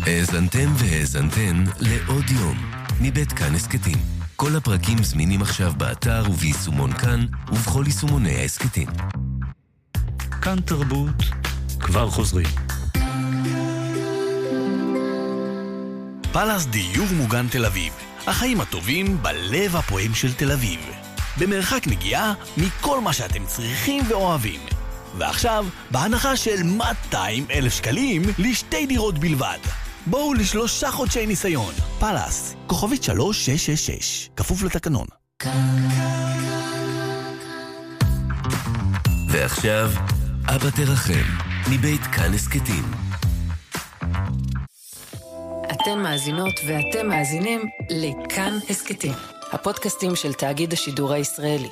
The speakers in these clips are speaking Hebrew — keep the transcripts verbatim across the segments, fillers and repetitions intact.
האזנתם והאזנתן לעוד יום מבית כאן הסקטים. כל הפרקים זמינים עכשיו באתר וביישומון כאן ובכל יישומוני ההסקטים. כאן תרבות, כבר חוזרים. פלאס דיור מוגן תל אביב. החיים הטובים בלב הפועם של תל אביב. במרחק נגיעה מכל מה שאתם צריכים ואוהבים. ועכשיו, בהנחה של מאתיים אלף שקלים לשתי דירות בלבד. בואו לשלושה חודשי ניסיון. פלאס, כוכבית שלוש שש שש שש. כפוף לתקנון. ועכשיו, אבא תרחם, מבית כאן הסקטים. אתן מאזינות ואתם מאזינים לכאן הסקטים, הפודקאסטים של תאגיד השידור הישראלי.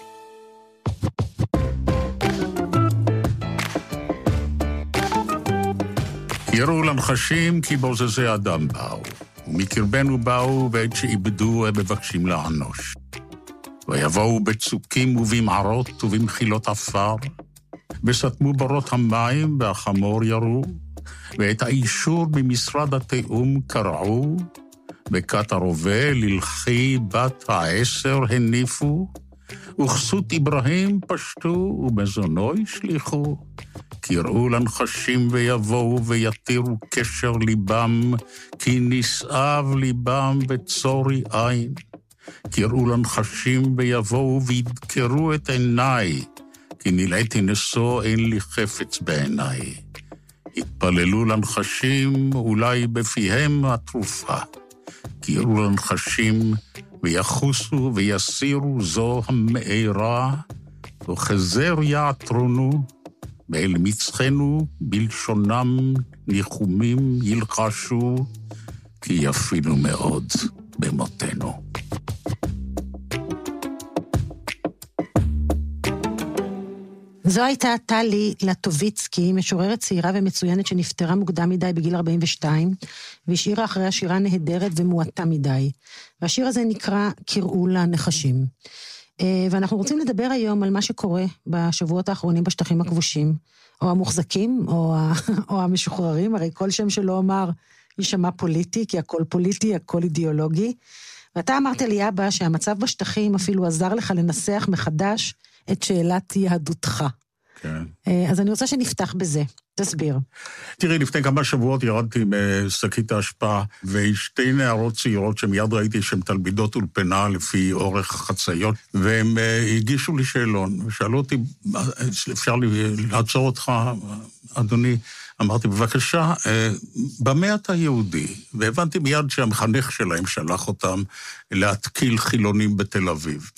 יראו לנחשים כי בוזזי אדם באו, ומקרבנו באו ועת שאיבדו הם מבקשים לענוש. ויבואו בצוקים ובמערות ובמחילות עפר, וסתמו ברות המים והחמור ירו, ואת האישור במשרד התאום קרעו, וכת הרובה ללחי בת העשר הניפו, וכסות אברהים פשטו ובזונו השליחו, קראו לנחשים ויבואו ויתירו קשר ליבם, כי נשאב ליבם בצורי עין. קראו לנחשים ויבואו וידקרו את עיניי, כי נלעיתי נשוא אין לי חפץ בעיניי. התפללו לנחשים, אולי בפיהם התרופה. קראו לנחשים ויחוסו ויסירו זו המאירה, וכזר יעטרונו, ואל מצחנו בלשונם ניחומים ילחשו, כי יפינו מאוד במותנו. זו הייתה טלי לטוביצקי, משוררת צעירה ומצוינת שנפטרה מוקדם מדי בגיל ארבעים ושתיים, והשאירה אחריה שירה נהדרת ומועטה מדי. והשיר הזה נקרא קראו לנחשים. ואנחנו רוצים לדבר היום על מה שקורה בשבועות האחרונים בשטחים הכבושים, או המוחזקים, או, או המשוחררים, הרי כל שם שלא אמר יישמע פוליטי, כי הכל פוליטי, הכל אידיאולוגי. ואתה אמרת לי, אבא, שהמצב בשטחים אפילו עזר לך לנסח מחדש את שאלת יהדותך. כן. אז אני רוצה שנפתח בזה. תסביר. תראי, לפני כמה שבועות ירדתי בשקית ההשפעה, ושתי נערות צעירות שמיד ראיתי שהן תלמידות אולפנה לפי אורך החציות, והם הגישו לי שאלון, ושאלו אותי, אפשר לי לעצור אותך, אדוני? אמרתי, בבקשה, במה אתה יהודי? והבנתי מיד שהמחנך שלהם שלח אותם להתקיל חילונים בתל אביב.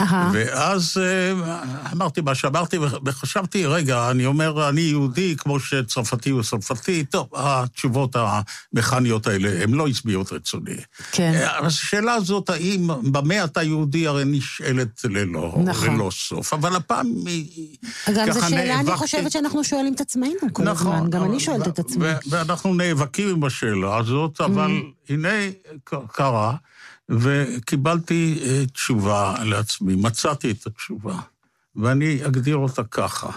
ואז אמרתי מה שאמרתי, וחשבתי, רגע, אני אומר, אני יהודי, כמו שצרפתי הוא צרפתי, טוב, התשובות המכניות האלה, הם לא הצביעו את רצוני. כן. השאלה הזאת, האם במה אתה יהודי, הרי נשאלת ללא, נכון. ללא סוף, אבל הפעם היא... גם זו שאלה, אני חושבת שאנחנו שואלים את עצמנו כל נכון, הזמן, גם אבל, אני שואלת את עצמי. ואנחנו נאבקים עם השאלה הזאת, אבל mm. הנה קרה, וקיבלתי תשובה לעצמי, מצאתי את התשובה, ואני אגדיר אותה ככה,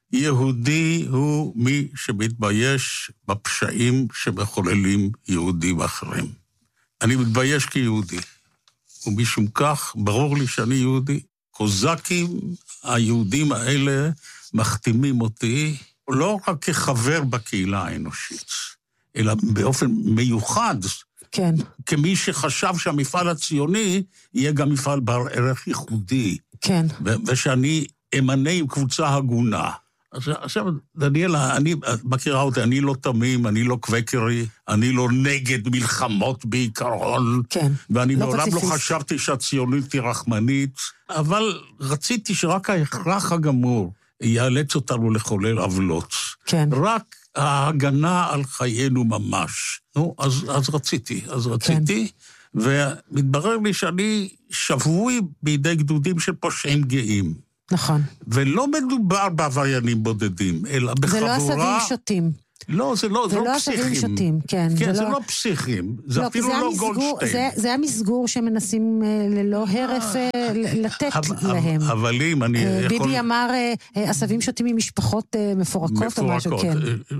יהודי הוא מי שמתבייש בפשעים שמחוללים יהודים אחרים. אני מתבייש כיהודי, ומשום כך ברור לי שאני יהודי. קוזקים, היהודים האלה מחתימים אותי, לא רק כחבר בקהילה האנושית, אלא באופן מיוחד, כן. כמי שחשב שהמפעל הציוני יהיה גם מפעל בעל ערך ייחודי. כן. ו- ושאני אמנה עם קבוצה הגונה. עכשיו, דניאלה, אני מכירה אותי, אני לא תמים, אני לא קווקרי, אני לא נגד מלחמות בעיקרון. כן. ואני לא מעולם לא פציפיסט. חשבתי שהציונית היא רחמנית, אבל רציתי שרק ההכרח הגמור יאלץ אותנו לחולל עוולות. כן. רק ההגנה על חיינו ממש. נו, אז, אז רציתי, אז רציתי, כן. ומתברר לי שאני שבוי בידי גדודים של פושעים גאים. נכון. ולא מדובר בעבריינים בודדים, אלא בחבורה... זה לא עשבים שוטים. לא, זה לא, זה לא פסיכים. ולא עשבים שוטים, כן. כן, זה לא פסיכים, זה אפילו לא גולדשטיין. זה המסגור שמנסים ללא הרף לתת להם. אבל אם אני יכול... ביבי אמר, עשבים שוטים ממשפחות מפורקות או משהו, כן.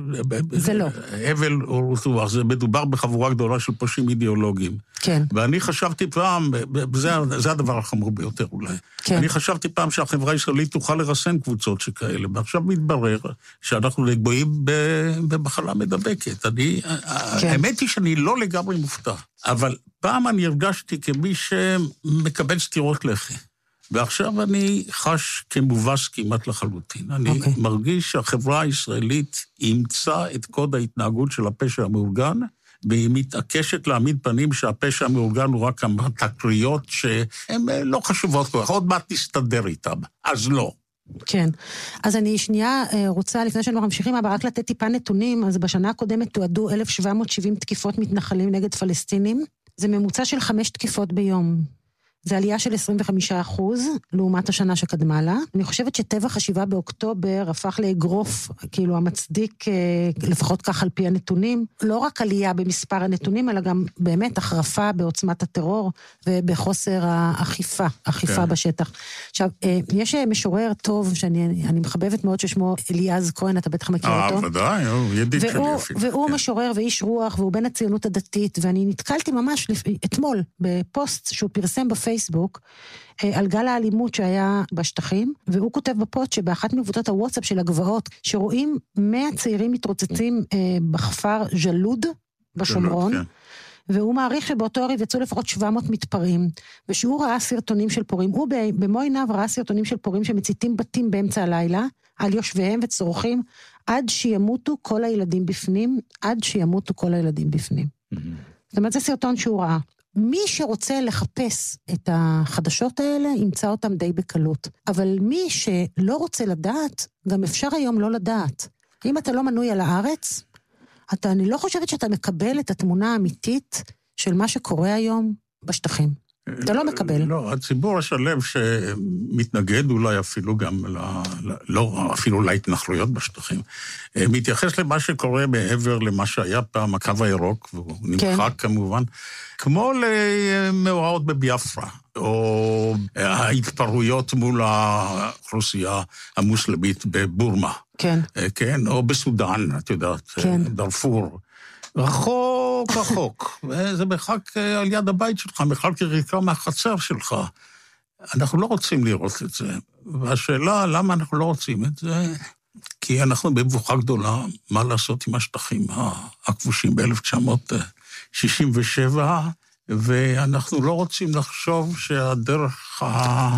זה לא. אבל רוח, זה מדובר בחבורה גדולה של פושעים אידיאולוגיים. כן. ואני חשבתי פעם, זה הדבר החמור ביותר אולי. כן. אני חשבתי פעם שהחברה הישראלית תוכל לרסן קבוצות שכאלה, ועכשיו מתברר שאנחנו לגבוהים במחלה מדבקת. אני, כן. האמת היא שאני לא לגמרי מופתע, אבל פעם אני הרגשתי כמי שמקבל סתירות לחי. ועכשיו אני חש כמובס כמעט לחלוטין. אני okay. מרגיש שהחברה הישראלית אימצה את קוד ההתנהגות של הפשע המאורגן, והיא מתעקשת להעמיד פנים שהפשע המאורגן הוא רק התקריות שהן לא חשובות כל כך, עוד מעט נסתדר איתם, אז לא. כן, אז אני שנייה רוצה, לפני שאנחנו ממשיכים, אבל רק לתת טיפה נתונים, אז בשנה הקודמת תועדו אלף שבע מאות שבעים תקיפות מתנחלים נגד פלסטינים, זה ממוצע של חמש תקיפות ביום. זה עלייה של עשרים וחמישה אחוז, לעומת השנה שקדמה לה. אני חושבת שטבח השבעה באוקטובר הפך לאגרוף, כאילו המצדיק, לפחות כך על פי הנתונים, לא רק עלייה במספר הנתונים, אלא גם באמת החרפה בעוצמת הטרור, ובחוסר האכיפה, אכיפה כן. בשטח. עכשיו, יש משורר טוב, שאני אני מחבבת מאוד ששמו אליעז כהן, אתה בטח מכיר אה, אותו. ודאי, הוא ידיד שלי אפילו. והוא כן. משורר ואיש רוח, והוא בין הציונות הדתית, ואני נתקלתי ממש אתמול, בפוסט שהוא פרסם בפייסבוק, פייסבוק, על גל האלימות שהיה בשטחים, והוא כותב בפוסט שבאחת מקבוצות הוואטסאפ של הגבעות, שרואים מאה צעירים מתרוצצים בכפר ז'לוד, בשומרון, והוא מעריך שבאותו ערב יצאו לפחות שבע מאות מתפרעים, ושהוא ראה סרטונים של פורעים, הוא במו עיניו ראה סרטונים של פורעים שמציתים בתים באמצע הלילה, על יושביהם וצורכים, עד שימותו כל הילדים בפנים, עד שימותו כל הילדים בפנים. זאת אומרת, זה סרטון שהוא ראה. מי שרוצה לחפש את החדשות האלה, ימצא אותם די בקלות. אבל מי שלא רוצה לדעת, גם אפשר היום לא לדעת. אם אתה לא מנוי על הארץ, אתה, אני לא חושבת שאתה מקבל את התמונה האמיתית של מה שקורה היום בשטחים. אתה לא מקבל. לא, הציבור השלם שמתנגד אולי אפילו גם, לא, אפילו להתנחלויות בשטחים, מתייחס למה שקורה מעבר למה שהיה פעם הקו הירוק, והוא נמחק כמובן, כמו למאורעות בביאפרה, או ההתפרעויות מול האוכלוסייה המוסלמית בבורמה. כן. כן, או בסודן, את יודעת, כן. דרפור. רחוק, רחוק. זה מרחק על יד הבית שלך, מרחק יריקה מהחצר שלך. אנחנו לא רוצים לראות את זה. והשאלה, למה אנחנו לא רוצים את זה? כי אנחנו במבוכה גדולה, מה לעשות עם השטחים הכבושים ב-אלף תשע מאות שישים ושבע, ואנחנו לא רוצים לחשוב שהדרך ה...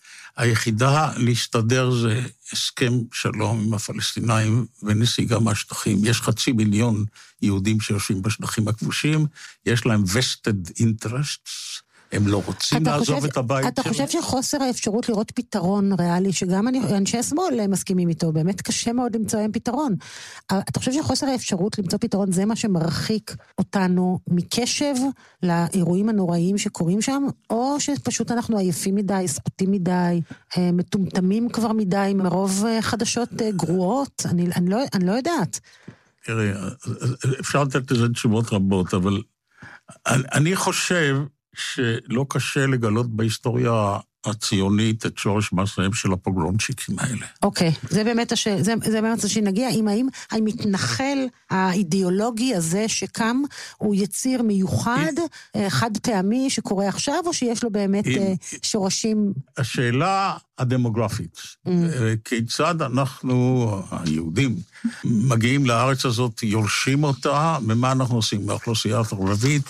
היחידה להסתדר זה הסכם שלום עם הפלסטינאים ונסיגה מהשטחים. יש חצי מיליון יהודים שיושבים בשטחים הכבושים, יש להם vested interests, הם לא רוצים לעזוב חושב, את הבית. אתה חושב שחוסר האפשרות לראות פתרון ריאלי, שגם אנשי השמאל מסכימים איתו, באמת קשה מאוד למצוא להם פתרון. אתה חושב שחוסר האפשרות למצוא פתרון זה מה שמרחיק אותנו מקשב לאירועים הנוראיים שקורים שם, או שפשוט אנחנו עייפים מדי, ספוטים מדי, מטומטמים כבר מדי, מרוב חדשות גרועות? אני, אני, לא, אני לא יודעת. תראי, אפשר לתת לזה תשובות רבות, אבל אני, אני חושב שלא קשה לגלות בהיסטוריה הציונית את שורש מעשיהם של הפוגרומצ'יקים האלה. אוקיי, זה באמת הש... זה, זה באמת שנגיע, אם האם המתנחל האידיאולוגי הזה שקם, הוא יציר מיוחד, אם... חד פעמי שקורה עכשיו, או שיש לו באמת אם... שורשים... השאלה הדמוגרפית, mm. כיצד אנחנו, היהודים, מגיעים לארץ הזאת, יורשים אותה, ומה אנחנו עושים באוכלוסייה הערבית,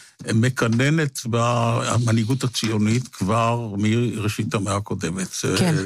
מקננת במנהיגות הציונית כבר מראשית המאה הקודמת. כן.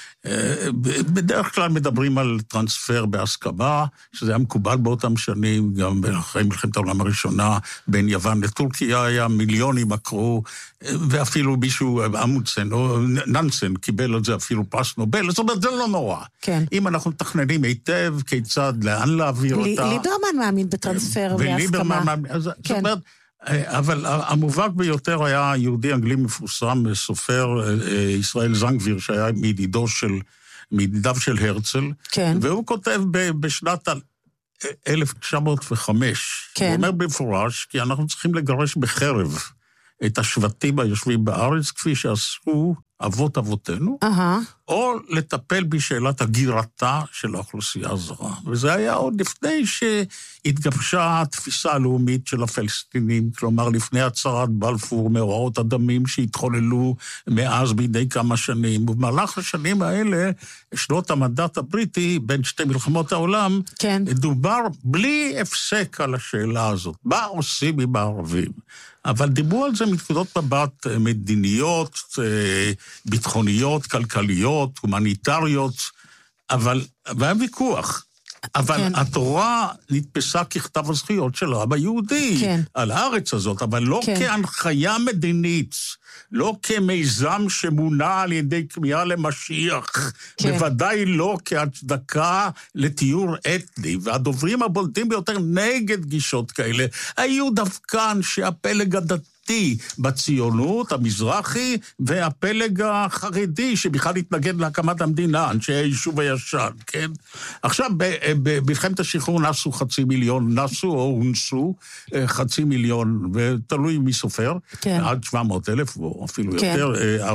בדרך כלל מדברים על טרנספר בהסכמה, שזה היה מקובל באותם שנים, גם אחרי מלחמת העולם הראשונה, בין יוון לטורקיה היה מיליונים עקרו, ואפילו מישהו, אמונסן או ננסן, קיבל על זה אפילו פרס נובל, זאת אומרת, זה לא נורא. כן. אם אנחנו מתכננים היטב, כיצד, לאן להעביר אותה. ליברמן מאמין בטרנספר בהסכמה. וליברמן מאמין, אז זאת אומרת, אבל המובהק ביותר היה יהודי אנגלי מפורסם, סופר ישראל זנגביר, שהיה מידידו של, מידידיו של הרצל, כן. והוא כותב בשנת אלף תשע מאות וחמש. כן. הוא אומר במפורש, כי אנחנו צריכים לגרש בחרב את השבטים היושבים בארץ, כפי שעשו אבות אבותינו, אהה. או לטפל בשאלת הגירתה של האוכלוסייה הזרה. וזה היה עוד לפני שהתגבשה התפיסה הלאומית של הפלסטינים, כלומר לפני הצהרת בלפור, מאורעות הדמים שהתחוללו מאז בידי כמה שנים. ובמהלך השנים האלה, שנות המנדט הבריטי, בין שתי מלחמות העולם, כן. דובר בלי הפסק על השאלה הזאת. מה עושים עם הערבים? אבל דיברו על זה מנקודות מבט מדיניות, ביטחוניות, כלכליות, הומניטריות, אבל, והיה ויכוח. אבל כן. התורה נתפסה ככתב הזכויות של העם היהודי, כן. על הארץ הזאת, אבל לא כן. כהנחיה מדינית, לא כמיזם שמונה על ידי כמיהה למשיח, כן. בוודאי לא כהצדקה לתיאור אתני, והדוברים הבולטים ביותר נגד גישות כאלה, היו דווקא אנשי הפלג הדתי, בציונות, המזרחי, והפלג החרדי, שבכלל התנגד להקמת המדינה, אנשי היישוב הישן, כן? עכשיו, במלחמת השחרור נסו חצי מיליון, נסו או הונסו חצי מיליון, ותלוי מי סופר, כן. עד שבע מאות אלף, או אפילו כן. יותר,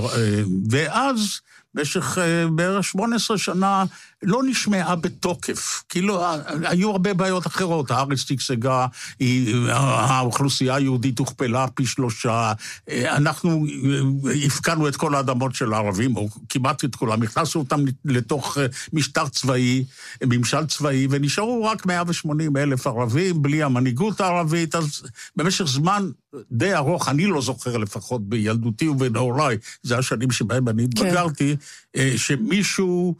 ואז, במשך בערך שמונה עשרה שנה, לא נשמעה בתוקף, כאילו היו הרבה בעיות אחרות, הארץ תקסגה, האוכלוסייה היהודית הוכפלה פי שלושה, אנחנו הפקענו את כל האדמות של הערבים, או כמעט את כולם, הכנסנו אותם לתוך משטר צבאי, ממשל צבאי, ונשארו רק מאה ושמונים אלף ערבים, בלי המנהיגות הערבית, אז במשך זמן די ארוך, אני לא זוכר לפחות בילדותי ובנעוריי, זה השנים שבהם אני התבגרתי, כן. שמישהו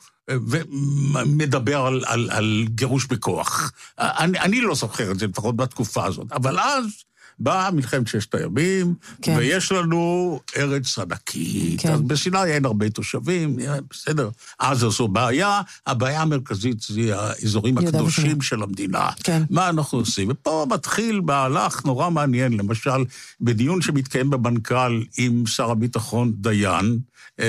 ומדבר על, על, על גירוש בכוח. אני, אני לא זוכר את זה, לפחות בתקופה הזאת. אבל אז באה מלחמת ששת הימים, כן. ויש לנו ארץ ענקית. כן. אז בסיני אין הרבה תושבים, בסדר. אז זו בעיה, הבעיה המרכזית זה האזורים הקדושים של המדינה. כן. מה אנחנו עושים? ופה מתחיל מהלך נורא מעניין, למשל, בדיון שמתקיים בבנקל עם שר הביטחון דיין,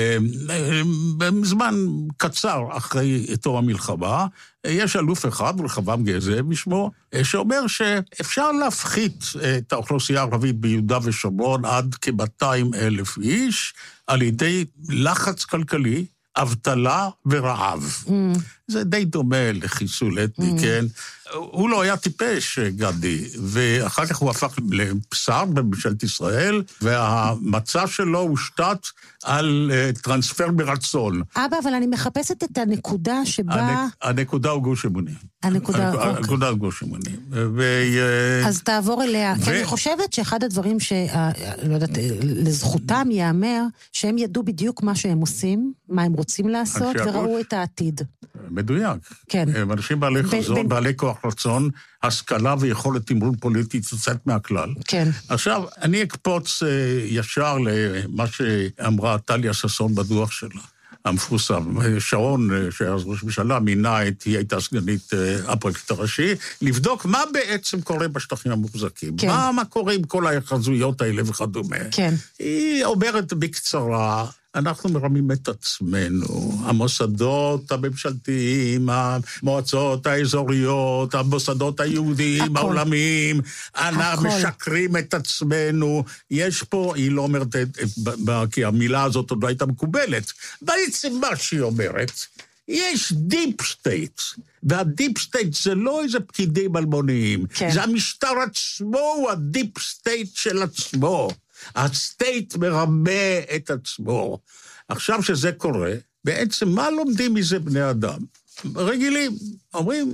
בזמן קצר אחרי תום המלחמה, יש אלוף אחד, רחבעם גזב משמו, שאומר שאפשר להפחית את האוכלוסייה הערבית ביהודה ושומרון עד כ-מאתיים אלף איש, על ידי לחץ כלכלי, אבטלה ורעב. Mm. זה די דומה לחיסול אתני, mm. כן? הוא לא היה טיפש, גדי, ואחר כך הוא הפך לפשר בממשלת ישראל, והמצע שלו הושתת על uh, טרנספר ברצון. אבא, אבל אני מחפשת את הנקודה שבה... הנק, הנקודה הוא גוש אמונים. הנקודה, הנק, אוקיי. הנקודה הוא גוש אמונים. ו... אז תעבור אליה. ו... כי אני חושבת שאחד הדברים ש... לא יודעת, לזכותם יאמר, שהם ידעו בדיוק מה שהם עושים, מה הם רוצים לעשות, וראו את העתיד. מדויק. כן. הם אנשים בעלי חזון, ב... בעלי כוח רצון, השכלה ויכולת תמרון פוליטית יוצאת מהכלל. כן. עכשיו, אני אקפוץ ישר למה שאמרה טליה ששון בדוח שלה, המפורסם. שרון, שהיה ראש ממשלה, מינה את, היא הייתה סגנית הפרקליט הראשי, לבדוק מה בעצם קורה בשטחים המוחזקים. כן. מה, מה קורה עם כל ההחזויות האלה וכדומה. כן. היא אומרת בקצרה, אנחנו מרמים את עצמנו, המוסדות הממשלתיים, המועצות האזוריות, המוסדות היהודיים, העולמיים, אנחנו משקרים את עצמנו, יש פה, היא לא אומרת, כי המילה הזאת עוד לא הייתה מקובלת, בעצם מה שהיא אומרת, יש דיפ סטייט, והדיפ סטייט זה לא איזה פקידים אלמוניים, כן. זה המשטר עצמו, הוא הדיפ סטייט של עצמו. הסטייט מרמה את עצמו. עכשיו שזה קורה, בעצם מה לומדים מזה בני אדם? רגילים, אומרים,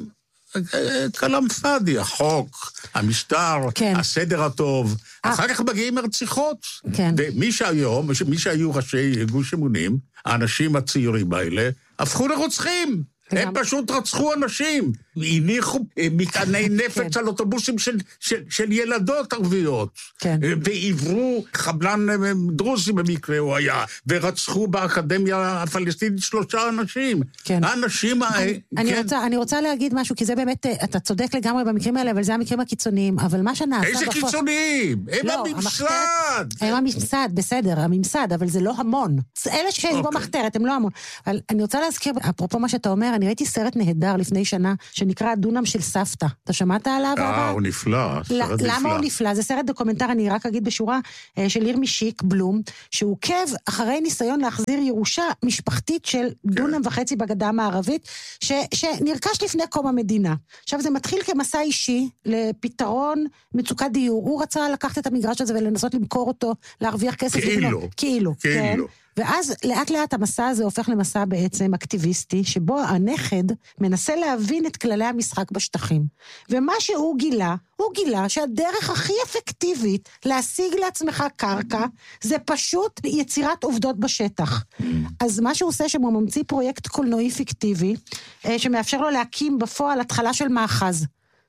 כלם פאדי, החוק, המשטר, כן. הסדר הטוב, 아. אחר כך מגיעים הרציחות. כן. ומי שהיום, מי שהיו ראשי גוש אמונים, האנשים הצעירים האלה, הפכו לרוצחים. הם פשוט רצחו אנשים, הניחו מטעני נפץ על אוטובוסים של, של, של ילדות ערביות, כן. ועברו חבלן דרוזי במקרה הוא היה, ורצחו באקדמיה הפלסטינית שלושה אנשים. כן. האנשים... אני, כן. אני, רוצה, אני רוצה להגיד משהו, כי זה באמת, אתה צודק לגמרי במקרים האלה, אבל זה המקרים הקיצוניים, אבל מה שנעשה... איזה בפות... קיצוניים? הם לא, הממסד! הם הממסד, בסדר, הממסד, אבל זה לא המון. אלה שיש בו מחתרת, הם לא המון. אבל אני רוצה להזכיר, אפרופו מה שאתה אומר, אני ראיתי סרט נהדר לפני שנה, שנקרא דונם של סבתא. אתה שמעת עליו? אה, הוא נפלא, סרט נפלא. למה הוא נפלא? זה סרט דוקומנטר, אני רק אגיד בשורה, של ירמי שיק בלום, שהוא עוקב אחרי ניסיון להחזיר ירושה משפחתית של דונם וחצי בגדה המערבית, שנרכש לפני קום המדינה. עכשיו זה מתחיל כמסע אישי לפתרון מצוקת דיור. הוא רצה לקחת את המגרש הזה ולנסות למכור אותו, להרוויח כסף. כאילו. כאילו, כן. ואז לאט לאט המסע הזה הופך למסע בעצם אקטיביסטי, שבו הנכד מנסה להבין את כללי המשחק בשטחים. ומה שהוא גילה, הוא גילה שהדרך הכי אפקטיבית להשיג לעצמך קרקע, זה פשוט יצירת עובדות בשטח. אז מה שהוא עושה, שהוא ממציא פרויקט קולנועי פיקטיבי, שמאפשר לו להקים בפועל התחלה של מאחז.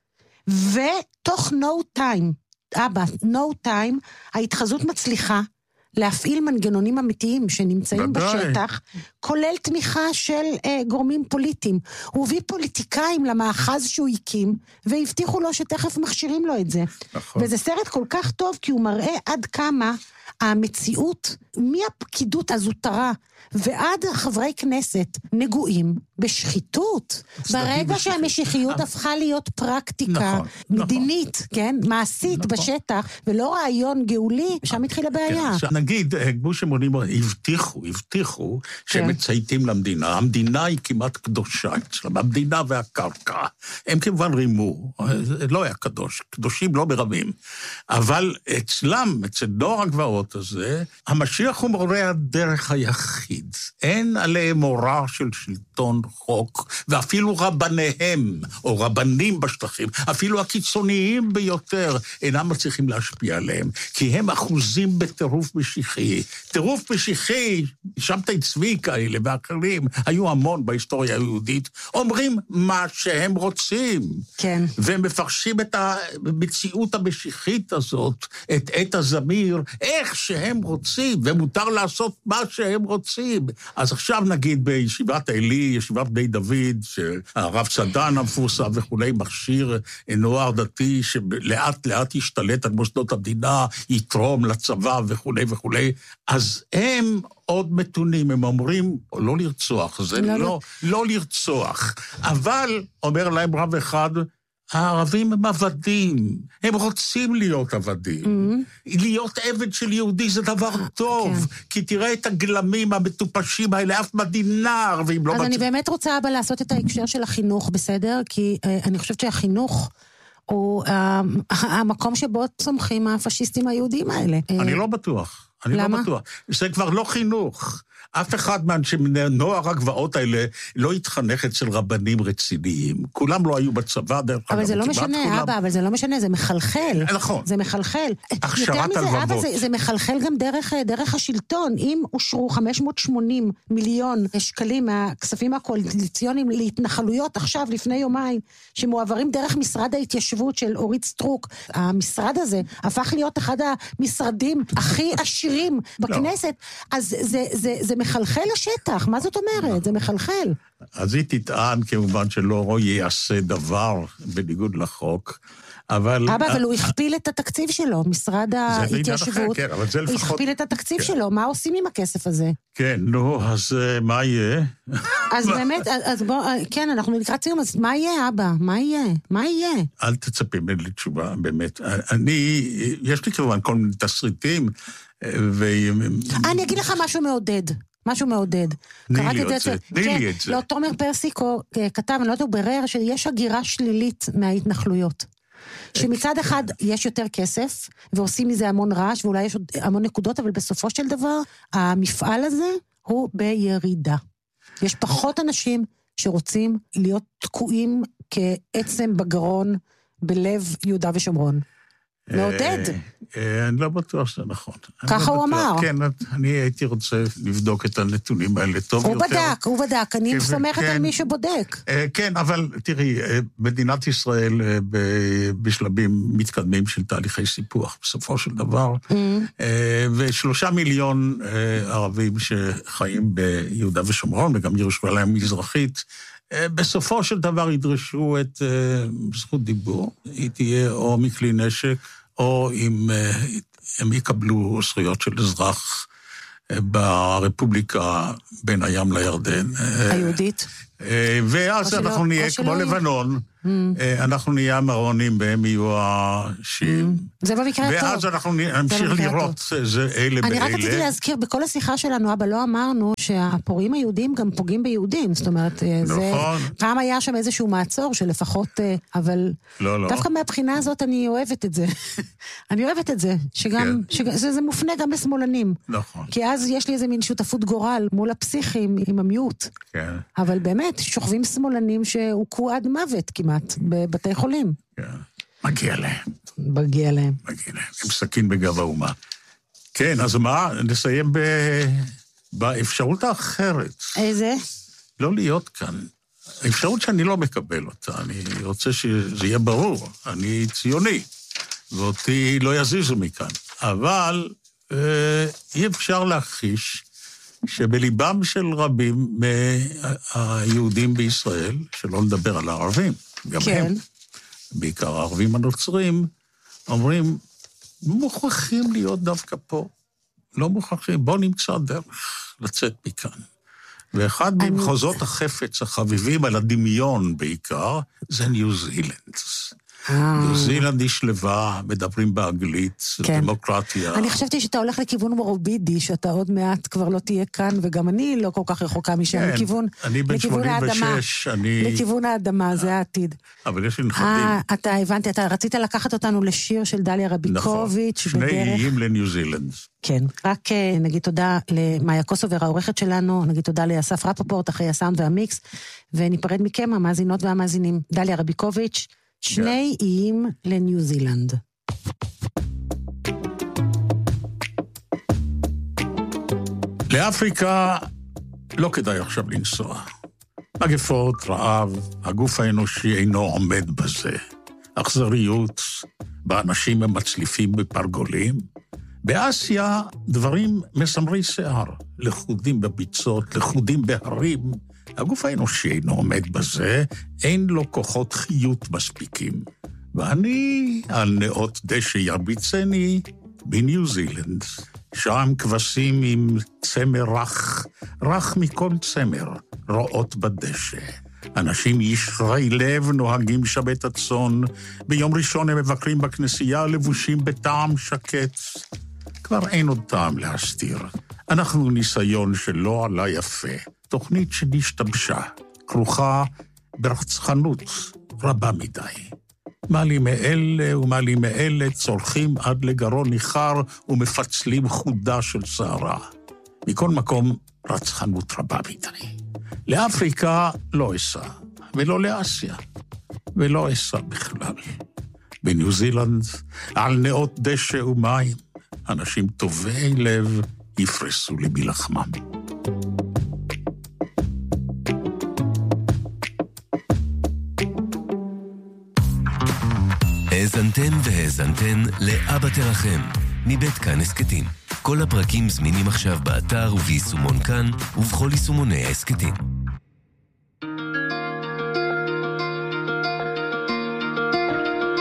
ותוך no time, אבא, no time, ההתחזות מצליחה, להפעיל מנגנונים אמיתיים שנמצאים בדי. בשטח, כולל תמיכה של אה, גורמים פוליטיים. הוא הביא פוליטיקאים למאחז שהוא הקים, והבטיחו לו שתכף מכשירים לו את זה. נכון. וזה סרט כל כך טוב, כי הוא מראה עד כמה המציאות, מהפקידות הזוטרה, ועד חברי כנסת נגועים בשחיתות. ברגע שהמשיחיות הפכה להיות פרקטיקה נכון, מדינית, נכון. כן, מעשית נכון. בשטח, ולא רעיון גאולי, שם התחיל הבעיה. כן, נגיד, גבוש אמונים, הבטיחו, הבטיחו, שהם כן. מצייתים למדינה. המדינה היא כמעט קדושה אצלם, המדינה והקרקע. הם כמובן רימו, זה לא היה קדוש, קדושים לא מרמים. אבל אצלם, אצל דור הגבעות הזה, המשיח הוא מורה הדרך היחיד. אין עליהם מורה של שלטון חוק, ואפילו רבניהם, או רבנים בשטחים, אפילו הקיצוניים ביותר, אינם מצליחים להשפיע עליהם, כי הם אחוזים בטירוף משיחי. טירוף משיחי, שבתאי צבי כאלה ואחרים, היו המון בהיסטוריה היהודית, אומרים מה שהם רוצים. כן. והם מפרשים את המציאות המשיחית הזאת, את עת הזמיר, איך שהם רוצים, ומותר לעשות מה שהם רוצים. אז עכשיו נגיד בישיבת אלי, ישיבת בני דוד, שהרב צדן המפורסם וכולי, מכשיר נוער דתי שלאט לאט ישתלט על מוסדות המדינה, יתרום לצבא וכולי וכולי, אז הם עוד מתונים, הם אומרים לא לרצוח, זה לא, לא, לא לרצוח, אבל אומר להם רב אחד, הערבים הם עבדים, הם רוצים להיות עבדים. Mm-hmm. להיות עבד של יהודי זה דבר טוב, okay. כי תראה את הגלמים המטופשים האלה, אף מדינה ערבים לא... אז מצ... אני באמת רוצה אבל לעשות את ההקשר של החינוך, בסדר? כי uh, אני חושבת שהחינוך הוא uh, המקום שבו צומחים הפשיסטים היהודים האלה. אני uh, לא בטוח. אני למה? לא בטוח. זה כבר לא חינוך. אף אחד מהנוער הגבעות האלה לא התחנך אצל רבנים רציניים. כולם לא היו בצבא, דרך אבל זה לא משנה, כולם... אבא, אבל זה לא משנה, זה מחלחל. נכון. זה מחלחל. הכשרת הלבבות. אבא, זה, זה מחלחל גם דרך, דרך השלטון. אם אושרו חמש מאות ושמונים מיליון שקלים מהכספים הקואליציוניים להתנחלויות עכשיו, לפני יומיים, שמועברים דרך משרד ההתיישבות של אורית סטרוק, המשרד הזה הפך להיות אחד המשרדים הכי עשירים בכנסת, אז זה, זה, זה מחלחל לשטח, מה זאת אומרת? זה מחלחל. אז היא תטען כמובן שלא יעשה דבר בניגוד לחוק, אבל... אבא, אבל הוא הכפיל את התקציב שלו, משרד ההתיישבות, הוא הכפיל את התקציב שלו, מה עושים עם הכסף הזה? כן, נו, אז מה יהיה? אז באמת, אז בוא, כן, אנחנו לקראת סיום, אז מה יהיה, אבא? מה יהיה? מה יהיה? אל תצפי לי תשובה, באמת. אני, יש לי כמובן כל מיני תסריטים, ו... אני אגיד לך משהו מעודד. משהו מעודד. תני לי את זה, תני לי את זה. לא, תומר פרסיקו כתב, אני לא יודעת, הוא ברר שיש הגירה שלילית מההתנחלויות. שמצד אחד יש יותר כסף, ועושים מזה המון רעש, ואולי יש המון נקודות, אבל בסופו של דבר, המפעל הזה הוא בירידה. יש פחות אנשים שרוצים להיות תקועים כעצם בגרון בלב יהודה ושומרון. מעודד. אני לא בטוח שזה נכון. ככה הוא אמר. כן, אני הייתי רוצה לבדוק את הנתונים האלה טוב יותר. הוא בדק, הוא בדק, אני סומכת על מי שבודק. כן, אבל תראי, מדינת ישראל בשלבים מתקדמים של תהליכי סיפוח, בסופו של דבר, ושלושה מיליון ערבים שחיים ביהודה ושומרון, וגם ירושלים מזרחית, בסופו של דבר ידרשו את זכות דיבור, היא תהיה או מכלי נשק, או אם הם יקבלו זכויות של אזרח ברפובליקה בין הים לירדן. היהודית? ואז אנחנו נהיה כמו לבנון, אנחנו נהיה המרונים והם יהיו השיעים. זה במקרה הטוב. ואז אנחנו נמשיך לראות אלה באלה. אני רק רציתי להזכיר, בכל השיחה שלנו, אבא, לא אמרנו שהפורעים היהודים גם פוגעים ביהודים. זאת אומרת, פעם היה שם איזשהו מעצור שלפחות, אבל דווקא מהבחינה הזאת אני אוהבת את זה. אני אוהבת את זה, שגם, זה מופנה גם לשמאלנים. נכון. כי אז יש לי איזה מין שותפות גורל מול הפסיכים עם המיעוט. כן. אבל באמת, שוכבים שמאלנים שהוכו עד מוות כמעט, בבתי חולים. כן. מגיע להם. מגיע להם. מגיע להם. עם סכין בגב האומה. כן, אז מה? נסיים ב... באפשרות האחרת. איזה? לא להיות כאן. האפשרות שאני לא מקבל אותה. אני רוצה שזה יהיה ברור. אני ציוני. ואותי לא יזיזו מכאן. אבל אה, אי אפשר להכחיש שבליבם של רבים מהיהודים בישראל, שלא לדבר על הערבים, גם כן. הם, בעיקר הערבים הנוצרים, אומרים, מוכרחים להיות דווקא פה. לא מוכרחים, בואו נמצא דרך לצאת מכאן. ואחד אני... ממחוזות החפץ החביבים על הדמיון בעיקר, זה ניו זילנד. ניו זילנד היא שלווה, מדברים באנגלית, כן. דמוקרטיה. אני חשבתי שאתה הולך לכיוון מורובידי, שאתה עוד מעט כבר לא תהיה כאן, וגם אני לא כל כך רחוקה משם, כן, לכיוון, אני בן לכיוון שמונים האדמה. ושש, אני... לכיוון האדמה, זה העתיד. אבל יש לי נכדים. אה, אתה הבנתי, אתה רצית לקחת אותנו לשיר של דליה רביקוביץ' נכון, בדרך. שני איים לניו זילנד. כן, רק נגיד תודה למאיה קוסובר, העורכת שלנו, נגיד תודה לאסף רפפורט, אחרי הסאונד והמיקס, וניפרד מכם, המאזינות והמאזינים. דליה רביקוביץ', שני איים לניו זילנד. לאפריקה לא כדאי עכשיו לנסוע. מגפות, רעב, הגוף האנושי אינו עומד בזה. אכזריות, באנשים המצליפים בפרגולים. באסיה דברים מסמרי שיער, לחודים בביצות, לחודים בהרים. הגוף האנושי אינו עומד בזה, אין לו כוחות חיות מספיקים. ואני על נאות דשא ירביצני בניו זילנד. שם כבשים עם צמר רך, רך מכל צמר, רואות בדשא. אנשים ישרי לב נוהגים שבת הצאן, ביום ראשון הם מבקרים בכנסייה לבושים בטעם שקט. כבר אין עוד טעם להסתיר. אנחנו ניסיון שלא עלה יפה, תוכנית שנשתבשה, כרוכה ברצחנות רבה מדי. מעלים מאלה ומעלים מאלה, צורכים עד לגרון ניחר ומפצלים חודה של שערה. מכל מקום, רצחנות רבה מדי. לאפריקה לא אסע, ולא לאסיה, ולא אסע בכלל. בניו זילנד, על נאות דשא ומים, אנשים טובי לב יפרסו לי בלחמם. האזנתן והאזנתן לאבא תרחם, מבית כאן הסקטים. כל הפרקים זמינים עכשיו באתר וביישומון כאן, ובכל יישומוני ההסקטים.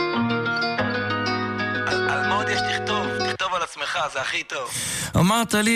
על מה עוד יש לכתוב? תכתוב על עצמך, זה הכי טוב. אמרת לי